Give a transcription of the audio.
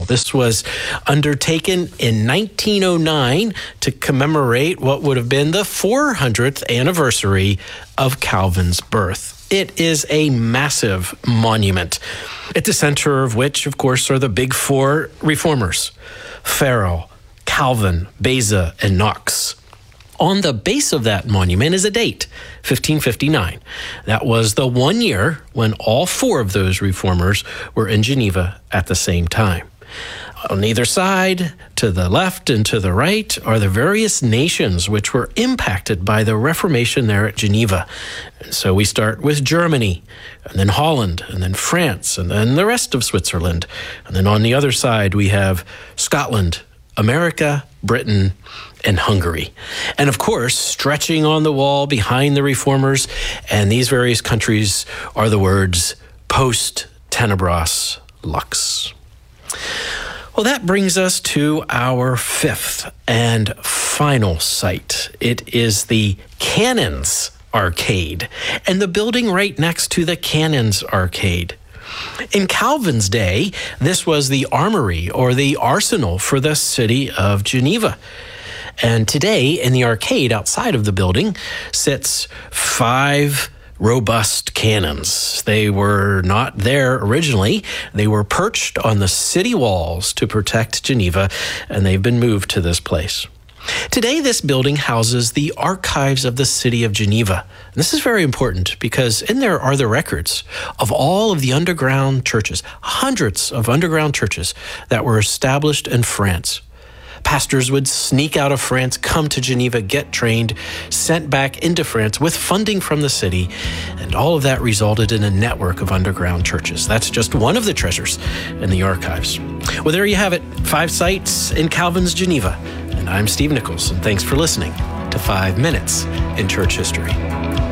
This was undertaken in 1909 to commemorate what would have been the 400th anniversary of Calvin's birth. It is a massive monument, at the center of which, of course, are the big four reformers: Farel, Calvin, Beza, and Knox. On the base of that monument is a date, 1559. That was the 1 year when all four of those reformers were in Geneva at the same time. On either side, to the left and to the right, are the various nations which were impacted by the Reformation there at Geneva. And so we start with Germany, and then Holland, and then France, and then the rest of Switzerland. And then on the other side, we have Scotland, America, Britain, and Hungary. And of course, stretching on the wall behind the reformers and these various countries are the words "Post Tenebras Lux." Well, that brings us to our fifth and final site. It is the Cannons Arcade, and the building right next to the Cannons Arcade. In Calvin's day, this was the armory or the arsenal for the city of Geneva. And today, in the arcade outside of the building, sits 5 robust cannons. They were not there originally. They were perched on the city walls to protect Geneva, and they've been moved to this place. Today, this building houses the archives of the city of Geneva. And this is very important because in there are the records of all of the underground churches, hundreds of underground churches that were established in France. Pastors would sneak out of France, come to Geneva, get trained, sent back into France with funding from the city, and all of that resulted in a network of underground churches. That's just one of the treasures in the archives. Well, there you have it, 5 sites in Calvin's Geneva. And I'm Steve Nichols, and thanks for listening to 5 Minutes in Church History.